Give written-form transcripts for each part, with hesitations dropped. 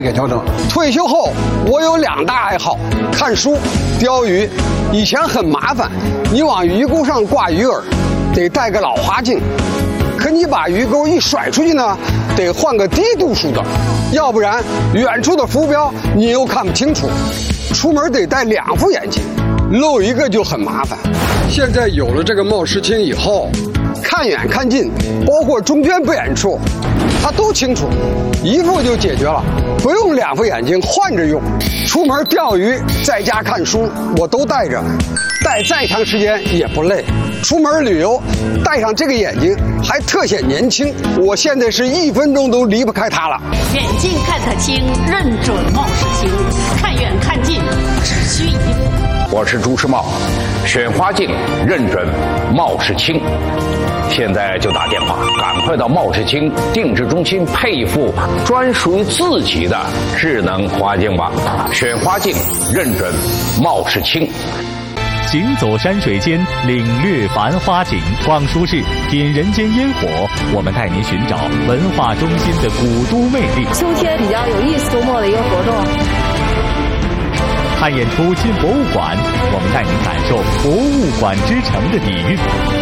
给调整。退休后，我有2大爱好：看书、钓鱼。以前很麻烦，你往鱼钩上挂鱼饵，得带个老花镜；可你把鱼钩一甩出去呢，得换个低度数的，要不然远处的浮标你又看不清楚。出门得戴2副眼镜，漏一个就很麻烦。现在有了这个冒视清以后，看远看近，包括中间不远处，它都清楚，一副就解决了，不用2副眼镜换着用。出门钓鱼，在家看书，我都带着，戴再长时间也不累。出门旅游，戴上这个眼镜还特显年轻。我现在是1分钟都离不开它了。 眼镜看得清，认准冒视清，看远看近只需1副。 我是朱时茂，选花镜认准冒视清。现在就打电话，赶快到冒视清定制中心配一副专属于自己的智能花镜吧。选花镜认准冒视清。 行走山水间，领略繁花景；逛书市，品人间烟火。我们带您寻找文化中心的古都魅力。 秋天比较有意思，周末的一个活动。 看演出进博物馆，我们带您感受博物馆之城的底蕴。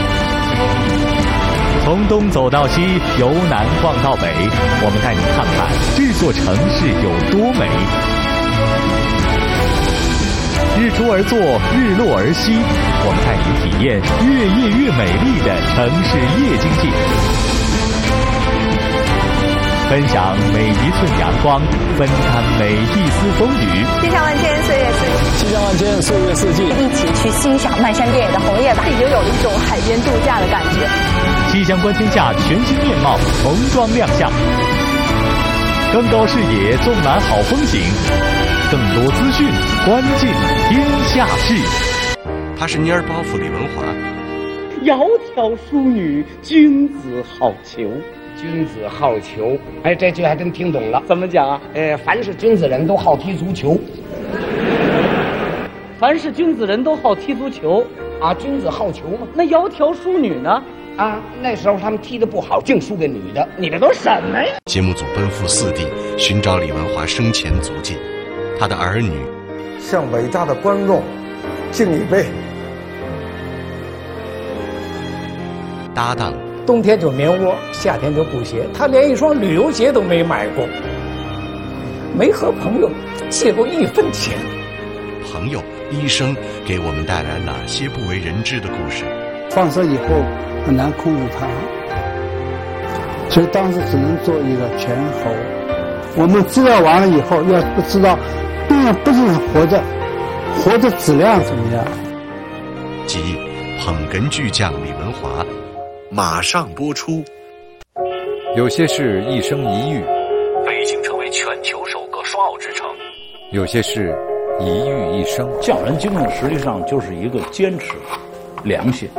从东走到西，由南逛到北，我们带您看看这座城市有多美。日出而作，日落而息，我们带您体验越夜越美丽的城市夜经济，分享每一寸阳光，分担每一丝风雨。 气象万千，岁月四季。 气象万千，岁月四季。 一起去欣赏漫山遍野的红叶吧，已经有一种海边度假的感觉。 气象观天下全新面貌重装亮相，更高视野，纵览好风景。更多资讯，关键天下事。 他是蔫包袱李文华。 窈窕淑女，君子好逑。 君子好逑，哎，这句还真听懂了。 怎么讲啊？ 凡是君子人都好踢足球。 凡是君子人都好踢足球啊，君子好逑嘛。 那窈窕淑女呢？ 啊，那时候他们踢得不好，净输给女的。你这都什么呀？ 节目组奔赴4地，寻找李文华生前足迹。他的儿女向伟大的观众敬一杯。 搭档， 冬天就棉窝，夏天就布鞋，他连一双旅游鞋都没买过，没和朋友借过1分钱。 朋友，医生给我们带来哪些不为人知的故事？ 放射以后很难控制它，所以当时只能做一个权衡。我们治疗完了以后，要知道病人不是活着质量怎么样。 记忆捧哏巨匠李文华，马上播出。 有些事一生一遇， 北京成为全球首个双奥之城。 有些事一遇一生。 匠人精神实际上就是一个坚持、良心。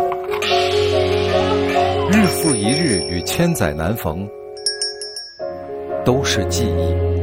日复一日与千载难逢，都是记忆。